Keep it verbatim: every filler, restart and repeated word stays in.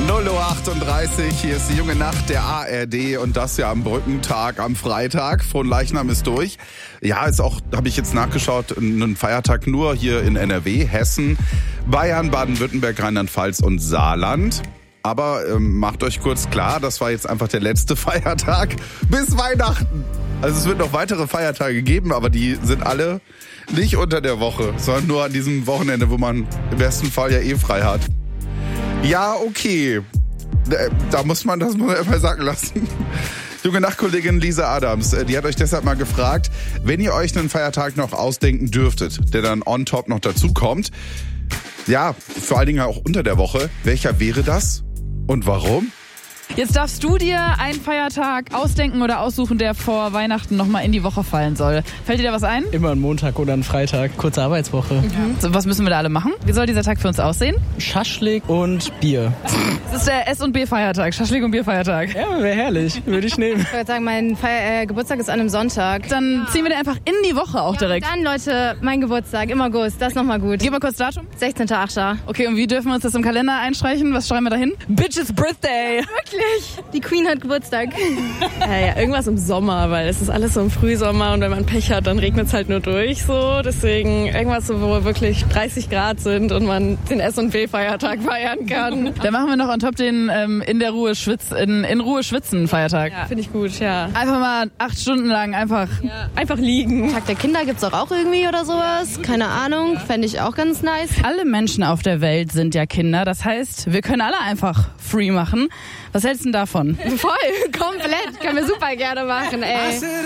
null Uhr achtunddreißig, hier ist die junge Nacht der A R D und das ja am Brückentag, am Freitag. Fronleichnam ist durch. Ja, ist auch, habe ich jetzt nachgeschaut, ein Feiertag nur hier in N R W, Hessen, Bayern, Baden-Württemberg, Rheinland-Pfalz und Saarland. Aber ähm, macht euch kurz klar, das war jetzt einfach der letzte Feiertag bis Weihnachten. Also es wird noch weitere Feiertage geben, aber die sind alle nicht unter der Woche, sondern nur an diesem Wochenende, wo man im besten Fall ja eh frei hat. Ja, okay. Da muss man das mal einfach sagen lassen. Junge Nachtkollegin Lisa Adams, die hat euch deshalb mal gefragt, wenn ihr euch einen Feiertag noch ausdenken dürftet, der dann on top noch dazu kommt, ja, vor allen Dingen auch unter der Woche, welcher wäre das und warum? Jetzt darfst du dir einen Feiertag ausdenken oder aussuchen, der vor Weihnachten nochmal in die Woche fallen soll. Fällt dir da was ein? Immer ein Montag oder ein Freitag, kurze Arbeitswoche. Mhm. So, was müssen wir da alle machen? Wie soll dieser Tag für uns aussehen? Schaschlik und Bier. Das ist der S- und B-Feiertag, Schaschlik und Bierfeiertag. Ja, wäre herrlich, würde ich nehmen. Ich würde sagen, mein Feier- äh, Geburtstag ist an einem Sonntag. Dann ziehen wir den einfach in die Woche auch Ja, direkt. dann, Leute, mein Geburtstag im August, das ist nochmal gut. Gib mal kurz Datum. sechzehnter achter Okay, und wie dürfen wir uns das im Kalender einstreichen? Was schreiben wir da hin? Bitches Birthday. Wirklich? Die Queen hat Geburtstag. Äh, ja, irgendwas im Sommer, weil es ist alles so im Frühsommer und wenn man Pech hat, dann regnet es halt nur durch so. Deswegen irgendwas, so, wo wirklich dreißig Grad sind und man den S- und B-Feiertag feiern kann. Dann machen wir noch on top den ähm, in der Ruhe schwitz, in, in Ruhe schwitzen Feiertag. Ja, finde ich gut, ja. Einfach mal acht Stunden lang einfach. ja. Einfach liegen. Tag der Kinder gibt's doch auch irgendwie oder sowas. Keine Ahnung, fände ich auch ganz nice. Alle Menschen auf der Welt sind ja Kinder. Das heißt, wir können alle einfach free machen. Was hältst du denn davon? Voll, komplett. Können wir super gerne machen, ey.